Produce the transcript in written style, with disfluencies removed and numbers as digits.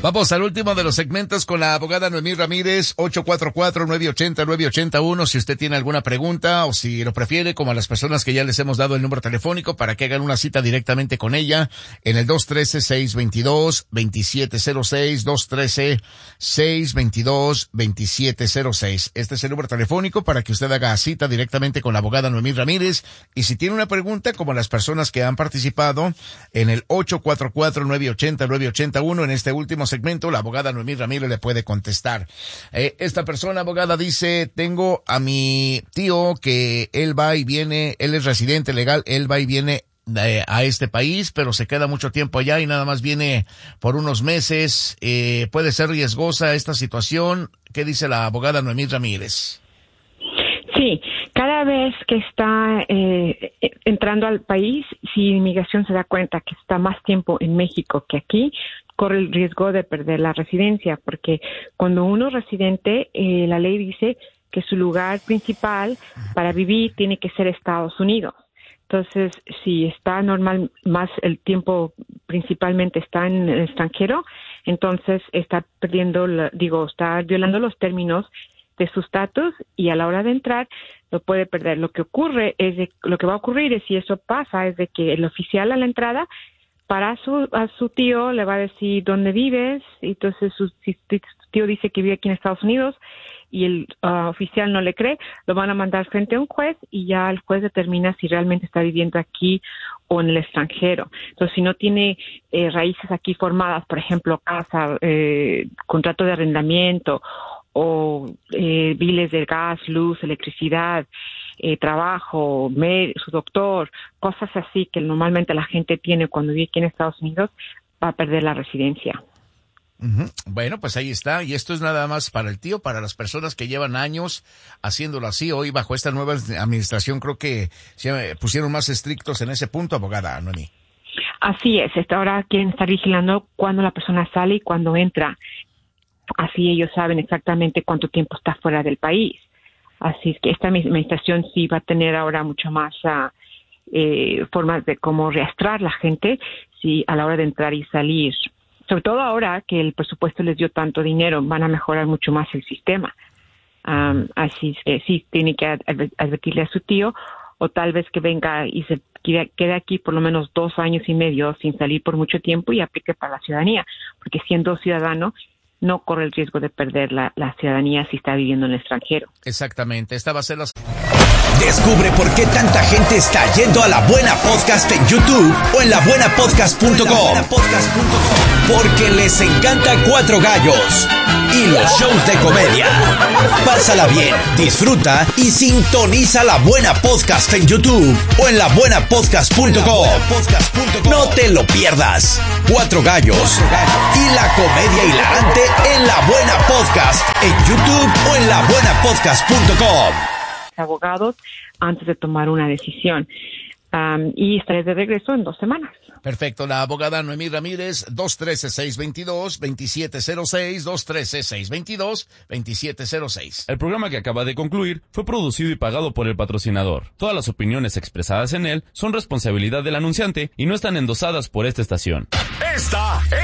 Vamos al último de los segmentos con la abogada Noemí Ramírez, 844-980-9881. Si usted tiene alguna pregunta o si lo prefiere, como a las personas que ya les hemos dado el número telefónico para que hagan una cita directamente con ella en el 213-622-2706, 213-622-2706. Este es el número telefónico para que usted haga cita directamente con la abogada Noemí Ramírez. Y si tiene una pregunta, como las personas que han participado en el 844-980-9881, en este último segmento, la abogada Noemí Ramírez le puede contestar. Esta persona, abogada, dice, tengo a mi tío que él va y viene, él es residente legal, él va y viene a este país, pero se queda mucho tiempo allá y nada más viene por unos meses. ¿Puede ser riesgosa esta situación? ¿Qué dice la abogada Noemí Ramírez? Sí, cada vez que está entrando al país, si inmigración se da cuenta que está más tiempo en México que aquí, corre el riesgo de perder la residencia, porque cuando uno es residente, la ley dice que su lugar principal para vivir tiene que ser Estados Unidos. Entonces, si está normal, más el tiempo principalmente está en el extranjero, entonces está está violando los términos de su estatus y a la hora de entrar lo puede perder. Lo que va a ocurrir es, si eso pasa, es de que el oficial a la entrada a su tío le va a decir dónde vives, y entonces si su tío dice que vive aquí en Estados Unidos y el oficial no le cree, lo van a mandar frente a un juez y ya el juez determina si realmente está viviendo aquí o en el extranjero. Entonces, si no tiene raíces aquí formadas, por ejemplo, casa, contrato de arrendamiento o biles de gas, luz, electricidad, trabajo, su doctor, cosas así que normalmente la gente tiene cuando vive aquí en Estados Unidos, va a perder la residencia. Uh-huh. Bueno, pues ahí está. Y esto es nada más para el tío, para las personas que llevan años haciéndolo así. Hoy, bajo esta nueva administración, creo que se pusieron más estrictos en ese punto, abogada Noemí. Así es. Ahora quieren estar vigilando cuando la persona sale y cuando entra. Así ellos saben exactamente cuánto tiempo está fuera del país. Así es que esta administración sí va a tener ahora mucho más formas de cómo rastrear la gente a la hora de entrar y salir. Sobre todo ahora que el presupuesto les dio tanto dinero, van a mejorar mucho más el sistema. Así es que sí, tiene que advertirle a su tío, o tal vez que venga y se quede aquí por lo menos 2 años y medio sin salir por mucho tiempo y aplique para la ciudadanía, porque siendo ciudadano no corre el riesgo de perder la ciudadanía si está viviendo en el extranjero. Exactamente, esta va a ser la... Descubre por qué tanta gente está yendo a La Buena Podcast en YouTube o en labuenapodcast.com. Porque les encanta Cuatro Gallos y los shows de comedia. Pásala bien, disfruta y sintoniza La Buena Podcast en YouTube o en labuenapodcast.com. No te lo pierdas. Cuatro Gallos y la comedia hilarante en La Buena Podcast en YouTube o en labuenapodcast.com. Abogados antes de tomar una decisión. Y estaré de regreso en 2 semanas. Perfecto. La abogada Noemí Ramírez, 213-622-2706, 213-622-2706. El programa que acaba de concluir fue producido y pagado por el patrocinador. Todas las opiniones expresadas en él son responsabilidad del anunciante y no están endosadas por esta estación.